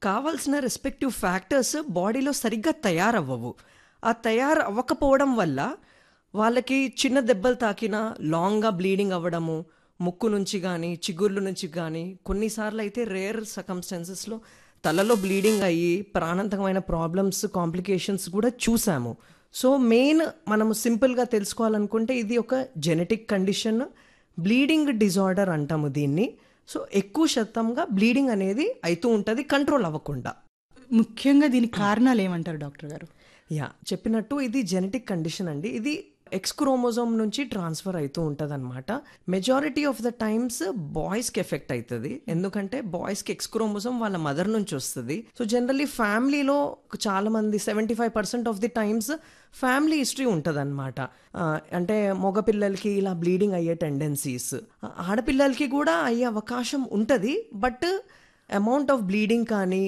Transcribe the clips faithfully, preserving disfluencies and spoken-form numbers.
కావాల్సిన respective factors బాడీలో సరిగ్గా తయారవ్వవు. ఆ తయారు అవ్వకపోవడం వల్ల వాళ్ళకి చిన్న దెబ్బలు తాకినా లాంగ్గా బ్లీడింగ్ అవ్వడము, ముక్కు నుంచి కానీ చిగుర్ల నుంచి కానీ, కొన్నిసార్లు అయితే రేర్ సర్కమ్స్టాన్సెస్లో తలలో బ్లీడింగ్ అయ్యి ప్రాణాంతకమైన ప్రాబ్లమ్స్, కాంప్లికేషన్స్ కూడా చూసాము. సో మెయిన్ మనము సింపుల్గా తెలుసుకోవాలనుకుంటే ఇది ఒక జెనెటిక్ కండిషన్, బ్లీడింగ్ డిజార్డర్ అంటాము దీన్ని. సో ఎక్కువ శాతంగా బ్లీడింగ్ అనేది అవుతూ ఉంటుంది కంట్రోల్ అవ్వకుండా. ముఖ్యంగా దీనికి కారణాలు ఏమంటారు డాక్టర్ గారు? యా చెప్పినట్టు ఇది జెనెటిక్ కండిషన్ అండి. ఇది ఎక్స్ క్రోమోజోమ్ నుంచి ట్రాన్స్ఫర్ అవుతూ ఉంటుంది అనమాట. మెజారిటీ ఆఫ్ ద టైమ్స్ బాయ్స్కి ఎఫెక్ట్ అవుతుంది, ఎందుకంటే బాయ్స్కి ఎక్స్ క్రోమోజోమ్ వాళ్ళ మదర్ నుంచి వస్తుంది. సో జనరల్లీ ఫ్యామిలీలో చాలా మంది seventy five percent of the times family history ఉంటుంది అనమాట. అంటే మగపిల్లలకి ఇలా బ్లీడింగ్ అయ్యే టెండెన్సీస్, ఆడపిల్లలకి కూడా అయ్యే అవకాశం ఉంటుంది. బట్ అమౌంట్ ఆఫ్ బ్లీడింగ్ కానీ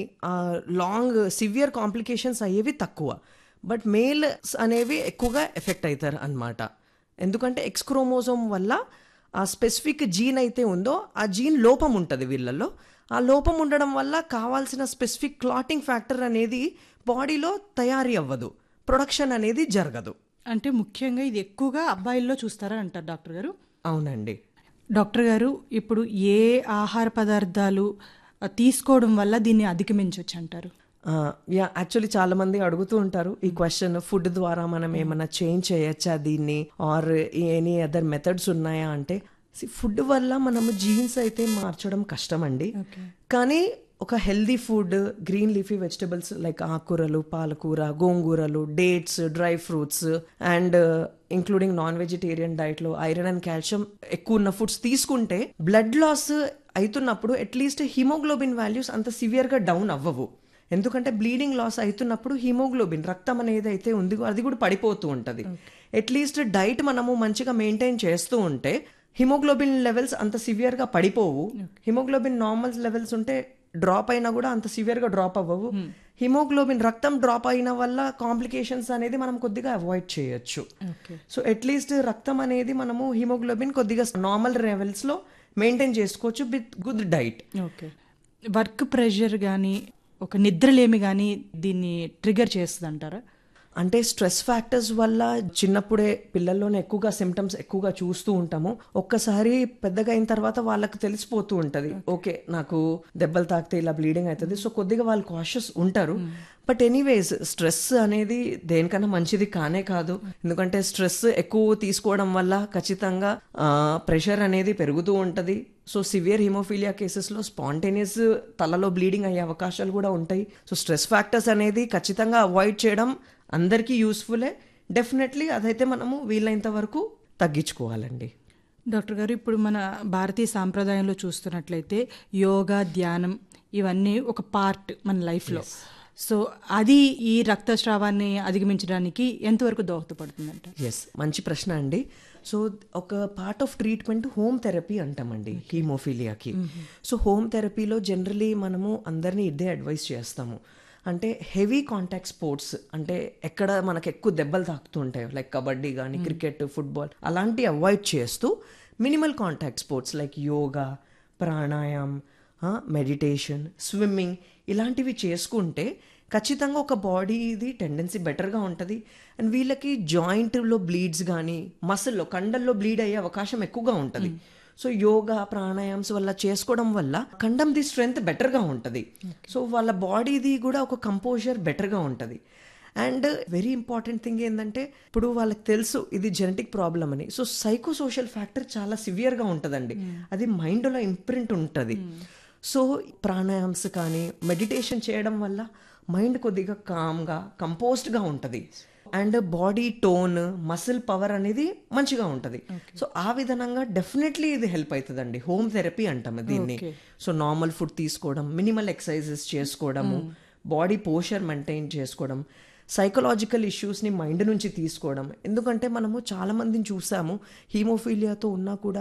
లాంగ్ సివియర్ కాంప్లికేషన్స్ అయ్యేవి తక్కువ. బట్ మేల్స్ అనేవి ఎక్కువగా ఎఫెక్ట్ అవుతారు అనమాట. ఎందుకంటే ఎక్స్ క్రోమోజోమ్ వల్ల ఆ స్పెసిఫిక్ జీన్ అయితే ఉందో ఆ జీన్ లోపం ఉంటుంది వీళ్ళల్లో. ఆ లోపం ఉండడం వల్ల కావాల్సిన స్పెసిఫిక్ క్లాటింగ్ ఫ్యాక్టర్ అనేది బాడీలో తయారీ అవ్వదు, ప్రొడక్షన్ అనేది జరగదు. అంటే ముఖ్యంగా ఇది ఎక్కువగా అబ్బాయిల్లో చూస్తారా అంటారు డాక్టర్ గారు? అవునండి డాక్టర్ గారు, ఇప్పుడు ఏ ఆహార పదార్థాలు తీసుకోవడం వల్ల దీన్ని అధిగమించవచ్చు అంటారు? యా యాక్చువల్లీ చాలా మంది అడుగుతూ ఉంటారు ఈ క్వశ్చన్. ఫుడ్ ద్వారా మనం ఏమైనా చేంజ్ చేయొచ్చా దీన్ని, ఆర్ ఎనీ అదర్ మెథడ్స్ ఉన్నాయా అంటే, ఫుడ్ వల్ల మనము జీన్స్ అయితే మార్చడం కష్టం అండి. కానీ ఒక healthy food, green leafy vegetables like ఆకుకూరలు, పాలకూర, గోంగూరలు, dates, dry fruits and including non vegetarian డైట్లో ఐరన్ అండ్ కాల్షియం ఎక్కువ ఉన్న ఫుడ్స్ తీసుకుంటే బ్లడ్ లాస్ అవుతున్నప్పుడు అట్లీస్ట్ హిమోగ్లోబిన్ వాల్యూస్ అంత సివియర్గా డౌన్ అవ్వవు. ఎందుకంటే బ్లీడింగ్ లాస్ అవుతున్నప్పుడు హిమోగ్లోబిన్ రక్తం అనేది అయితే ఉంది అది కూడా పడిపోతూ ఉంటుంది. అట్లీస్ట్ డైట్ మనము మంచిగా మెయింటైన్ చేస్తూ ఉంటే హిమోగ్లోబిన్ లెవెల్స్ అంత సివియర్గా పడిపోవు. హిమోగ్లోబిన్ నార్మల్ లెవెల్స్ ఉంటే డ్రాప్ అయినా కూడా అంత సివియర్గా డ్రాప్ అవ్వవు. హిమోగ్లోబిన్ రక్తం డ్రాప్ అయిన వల్ల కాంప్లికేషన్స్ అనేది మనం కొద్దిగా అవాయిడ్ చేయొచ్చు. సో అట్లీస్ట్ రక్తం అనేది మనము హిమోగ్లోబిన్ కొద్దిగా నార్మల్ లెవెల్స్లో మెయింటైన్ చేసుకోవచ్చు with good diet. Okay. Work pressure కానీ ఒక నిద్రలేమి కానీ దీన్ని ట్రిగర్ చేస్తుంది అంటారా? అంటే స్ట్రెస్ ఫ్యాక్టర్స్ వల్ల చిన్నప్పుడే పిల్లల్లోనే ఎక్కువగా సిమ్టమ్స్ ఎక్కువగా చూస్తూ ఉంటాము. ఒక్కసారి పెద్దగా అయిన తర్వాత వాళ్ళకి తెలిసిపోతూ ఉంటుంది, ఓకే నాకు దెబ్బలు తాకితే ఇలా బ్లీడింగ్ అవుతుంది. సో కొద్దిగా వాళ్ళు కాషియస్ ఉంటారు. బట్ ఎనీవేస్ స్ట్రెస్ అనేది దేనికన్నా మంచిది కానే కాదు. ఎందుకంటే స్ట్రెస్ ఎక్కువ తీసుకోవడం వల్ల ఖచ్చితంగా ప్రెషర్ అనేది పెరుగుతూ ఉంటుంది. సో సివియర్ హిమోఫీలియా కేసెస్లో స్పాంటేనియస్ తలలో బ్లీడింగ్ అయ్యే అవకాశాలు కూడా ఉంటాయి. సో స్ట్రెస్ ఫ్యాక్టర్స్ అనేది ఖచ్చితంగా అవాయిడ్ చేయడం అందరికీ యూస్ఫుల్లే. డెఫినెట్లీ అదైతే మనము వీలైనంత వరకు తగ్గించుకోవాలండి. డాక్టర్ గారు, ఇప్పుడు మన భారతీయ సాంప్రదాయంలో చూస్తున్నట్లయితే యోగా, ధ్యానం ఇవన్నీ ఒక పార్ట్ మన లైఫ్లో. సో అది ఈ రక్తస్రావాన్ని అధిగమించడానికి ఎంతవరకు దోహదపడుతుందంట? ఎస్, మంచి ప్రశ్న అండి. సో ఒక part of treatment home therapy అంటామండి హీమోఫీలియాకి. సో హోమ్ థెరపీలో జనరలీ మనము అందరినీ ఇదే అడ్వైస్ చేస్తాము. అంటే హెవీ కాంటాక్ట్ స్పోర్ట్స్, అంటే ఎక్కడ మనకు ఎక్కువ దెబ్బలు తాకుతూ ఉంటాయి లైక్ కబడ్డీ కానీ క్రికెట్, ఫుట్బాల్ అలాంటివి అవాయిడ్ చేస్తూ minimal contact sports like yoga, ప్రాణాయామం, మెడిటేషన్, స్విమ్మింగ్ ఇలాంటివి చేసుకుంటే ఖచ్చితంగా ఒక బాడీది టెండెన్సీ బెటర్గా ఉంటుంది. అండ్ వీళ్ళకి జాయింట్లో బ్లీడ్స్ కానీ మసిల్లో కండల్లో బ్లీడ్ అయ్యే అవకాశం ఎక్కువగా ఉంటుంది. సో యోగా, ప్రాణాయామ్స్ వల్ల చేసుకోవడం వల్ల కండంది స్ట్రెంగ్త్ బెటర్గా ఉంటుంది. సో వాళ్ళ బాడీది కూడా ఒక కంపోజర్ బెటర్గా ఉంటుంది. అండ్ వెరీ ఇంపార్టెంట్ థింగ్ ఏంటంటే ఇప్పుడు వాళ్ళకి తెలుసు ఇది జెనెటిక్ ప్రాబ్లం అని. సో సైకో సోషల్ ఫ్యాక్టర్ చాలా సివియర్గా ఉంటుందండి, అది మైండ్లో ఇంప్రింట్ ఉంటుంది. సో ప్రాణాయామ్స్ కానీ మెడిటేషన్ చేయడం వల్ల మైండ్ కొద్దిగా కామ్గా, కంపోజ్డ్గా ఉంటుంది. And body tone, muscle power అనేది మంచిగా ఉంటుంది. సో ఆ విధంగా డెఫినెట్లీ ఇది హెల్ప్ అవుతుందండి. హోమ్ థెరపీ అంటాము దీన్ని. సో నార్మల్ ఫుడ్ తీసుకోవడం, మినిమల్ ఎక్సర్సైజెస్ చేసుకోవడము, బాడీ పోస్చర్ మెయింటైన్ చేసుకోవడం, సైకలాజికల్ ఇష్యూస్ని మైండ్ నుంచి తీసుకోవడం. ఎందుకంటే మనము చాలామందిని చూసాము హీమోఫీలియాతో ఉన్నా కూడా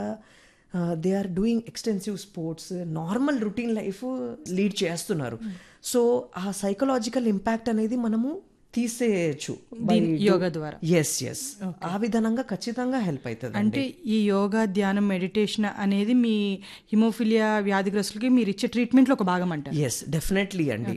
they are doing extensive sports, normal routine life lead చేస్తున్నారు. సో ఆ సైకలాజికల్ ఇంపాక్ట్ అనేది మనము తీసేయచ్చు యోగా ద్వారా. ఎస్ ఎస్ ఆ విధంగా ఖచ్చితంగా హెల్ప్ అవుతుంది. అంటే ఈ యోగా, ధ్యానం, మెడిటేషన్ అనేది మీ హిమోఫిలియా వ్యాధిగ్రస్తులకి మీరు ఇచ్చే ట్రీట్మెంట్లో ఒక భాగం అంటారు? ఎస్ డెఫినెట్లీ అండి.